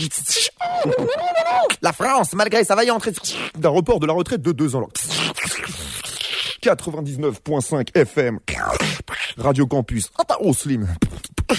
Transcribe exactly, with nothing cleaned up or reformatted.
La France, malgré sa vaillante d'un report de la retraite de deux ans. quatre-vingt-dix-neuf virgule cinq F M. Radio Campus. Ah, oh, Slim.